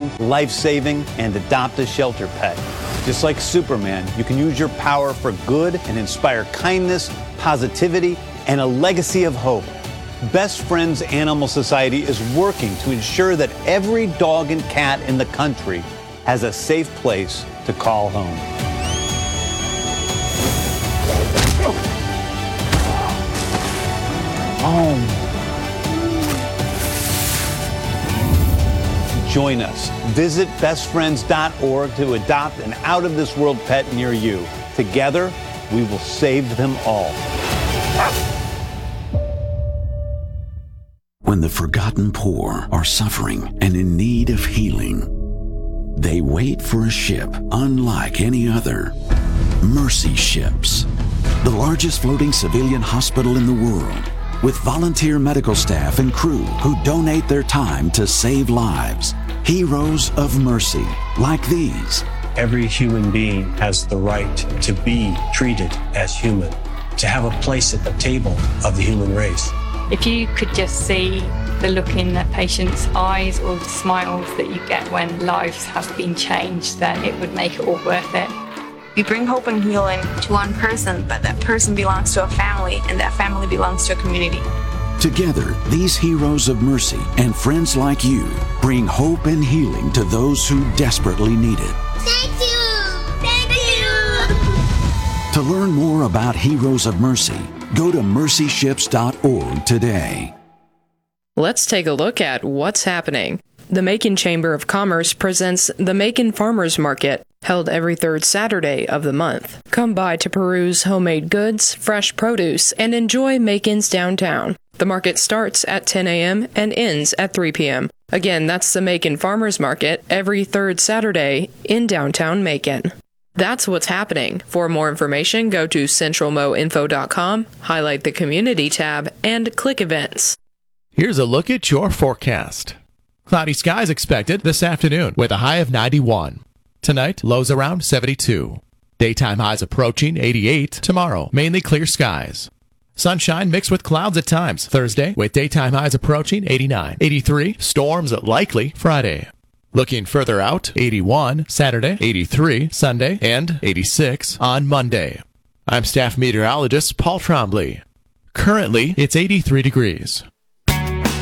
life-changing, life-saving, and adopt a shelter pet. Just like Superman, you can use your power for good and inspire kindness, positivity, and a legacy of hope. Best Friends Animal Society is working to ensure that every dog and cat in the country has a safe place to call home. Home. Join us. Visit bestfriends.org to adopt an out-of-this-world pet near you. Together, we will save them all. When the forgotten poor are suffering and in need of healing, they wait for a ship unlike any other. Mercy Ships, the largest floating civilian hospital in the world, with volunteer medical staff and crew who donate their time to save lives. Heroes of Mercy, like these. Every human being has the right to be treated as human, to have a place at the table of the human race. If you could just see the look in a patient's eyes or the smiles that you get when lives have been changed, then it would make it all worth it. We bring hope and healing to one person, but that person belongs to a family, and that family belongs to a community. Together, these heroes of mercy and friends like you bring hope and healing to those who desperately need it. Thank you! Thank you! To learn more about Heroes of Mercy, go to mercyships.org today. Let's take a look at what's happening. The Macon Chamber of Commerce presents the Macon Farmers Market, held every third Saturday of the month. Come by to peruse homemade goods, fresh produce, and enjoy Macon's downtown. The market starts at 10 a.m. and ends at 3 p.m. Again, that's the Macon Farmers Market every third Saturday in downtown Macon. That's what's happening. For more information, go to centralmoinfo.com, highlight the Community tab, and click Events. Here's a look at your forecast. Cloudy skies expected this afternoon with a high of 91. Tonight, lows around 72. Daytime highs approaching 88. Tomorrow, mainly clear skies. Sunshine mixed with clouds at times Thursday, with daytime highs approaching 89. 83, storms likely Friday. Looking further out, 81 Saturday, 83 Sunday, and 86 on Monday. I'm staff meteorologist Paul Trombley. Currently, it's 83 degrees.